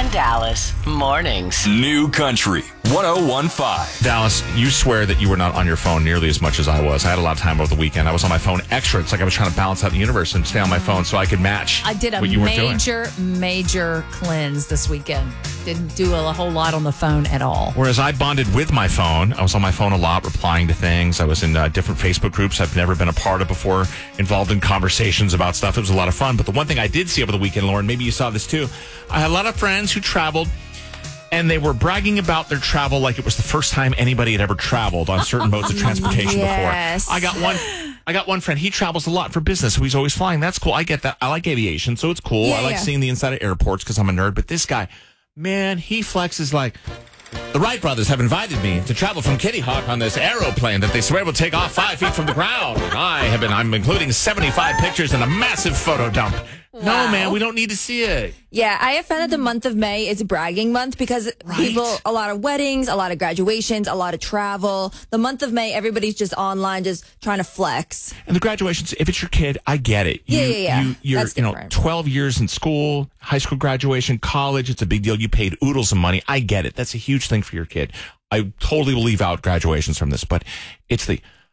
and Dallas mornings. New Country 101.5. Dallas, you swear that you were not on your phone nearly as much as I was. I had a lot of time over the weekend. I was on my phone extra. It's like I was trying to balance out the universe and stay on my phone so I could match I did a what you were doing. major cleanse this weekend. Didn't do a whole lot on the phone at all. Whereas I bonded with my phone. I was on my phone a lot, replying to things. I was in different Facebook groups I've never been a part of before, involved in conversations about stuff. It was a lot of fun. But the one thing I did see over the weekend, Lauren, maybe you saw this too. I had a lot of friends who traveled, and they were bragging about their travel like it was the first time anybody had ever traveled on certain modes of transportation Yes. before. I got one friend. He travels a lot for business, so he's always flying. That's cool. I get that. I like aviation, so it's cool. Yeah, I like seeing the inside of airports because I'm a nerd. But this guy, man, he flexes like, the Wright brothers have invited me to travel from Kitty Hawk on this aeroplane that they swear will take off 5 feet from the ground. And I'm including 75 pictures and a massive photo dump. No, man, we don't need to see it. Yeah, I have found that the month of May is bragging month because a lot of weddings, a lot of graduations, a lot of travel. The month of May, everybody's just online, just trying to flex. And the graduations, if it's your kid, I get it. Yeah. You're, That's different. 12 years in school, high school graduation, college, it's a big deal. You paid oodles of money. I get it. That's a huge thing for your kid. I totally will leave out graduations from this, but it's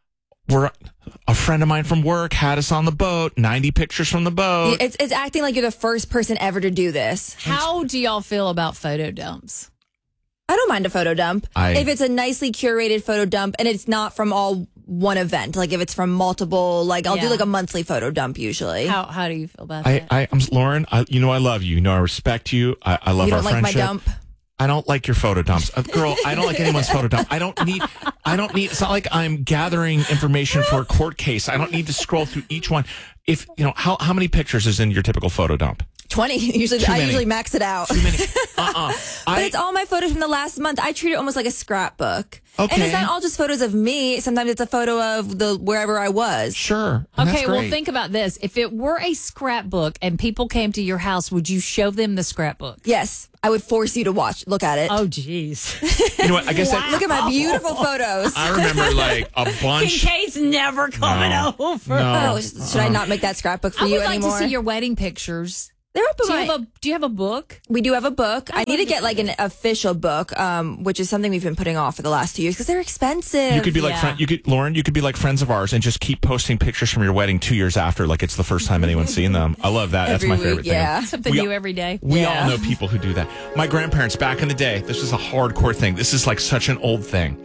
a friend of mine from work had us on the boat, 90 pictures from the boat. It's acting like you're the first person ever to do this. How do y'all feel about photo dumps? I don't mind a photo dump. If it's a nicely curated photo dump and it's not from all one event, like if it's from multiple, like I'll do like a monthly photo dump usually. How do you feel about that? I'm Lauren, I love you. You know I respect you. I love you our don't like friendship. my dump? I don't like your photo dumps. Girl, I don't like anyone's photo dump. I don't need, it's not like I'm gathering information for a court case. I don't need to scroll through each one. How many pictures is in your typical photo dump? 20. I usually max it out. Too many. But it's all my photos from the last month. I treat it almost like a scrapbook. Okay. And it's not all just photos of me. Sometimes it's a photo of wherever I was. Sure. And Okay, that's well, great. think about this. If it were a scrapbook and people came to your house, would you show them the scrapbook? Yes. I would force you to look at it. Oh, jeez. You know what? I guess Look at my beautiful photos. I remember like a bunch. Kincaid's never coming over. No. Oh, should I not make that scrapbook for I you would like anymore? to see your wedding pictures. They're up Do you have a book? We do have a book. I need to get like an official book, which is something we've been putting off for the last 2 years because they're expensive. You could be like Yeah. Lauren, you could be like friends of ours and just keep posting pictures from your wedding 2 years after, like it's the first time anyone's seen them. I love that. That's Every my week, favorite yeah. thing. Something new every day. We Yeah. all know people who do that. My grandparents back in the day, this is a hardcore thing. This is like such an old thing.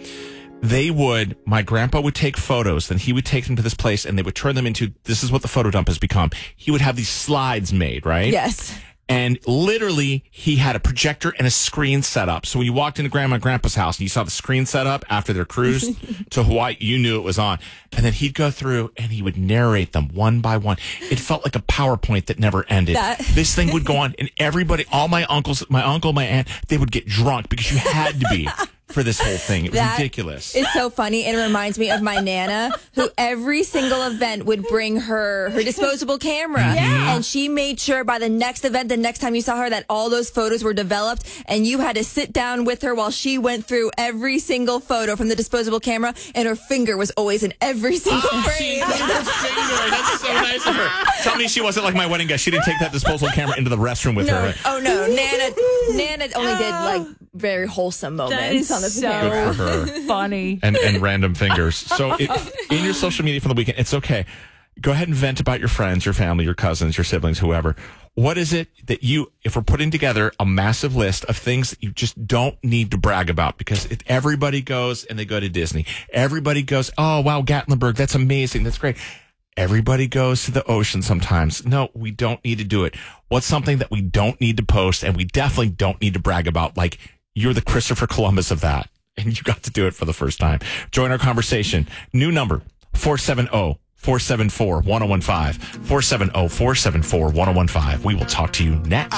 My grandpa would take photos, then he would take them to this place and they would turn them into, this is what the photo dump has become. He would have these slides made, right? Yes. And literally, he had a projector and a screen set up. So when you walked into Grandma and Grandpa's house and you saw the screen set up after their cruise to Hawaii, you knew it was on. And then he'd go through and he would narrate them one by one. It felt like a PowerPoint that never ended. This thing would go on, and everybody, all my uncles, my uncle, my aunt, they would get drunk because you had to be for this whole thing. It was ridiculous. It's so funny. It reminds me of my Nana, who every single event would bring her disposable camera. Yeah. And she made sure by the next event, the next time you saw her, that all those photos were developed. And you had to sit down with her while she went through every single photo from the disposable camera. And her finger was always in every single She frame. included her finger. That's so nice of her. Tell me she wasn't like my wedding guest. She didn't take that disposable camera into the restroom with her. Right? Oh, no. Nana only did like very wholesome moments on the camera. Good for her. Funny. And random fingers. So in your social media from the weekend, it's okay. Go ahead and vent about your friends, your family, your cousins, your siblings, whoever. What is it that if we're putting together a massive list of things that you just don't need to brag about, because everybody goes and they go to Disney. Everybody goes, oh, wow, Gatlinburg, that's amazing. That's great. Everybody goes to the ocean sometimes. No, we don't need to do it. What's something that we don't need to post and we definitely don't need to brag about? Like, you're the Christopher Columbus of that, and you got to do it for the first time. Join our conversation. New number, 470-474-1015. 470-474-1015. We will talk to you next.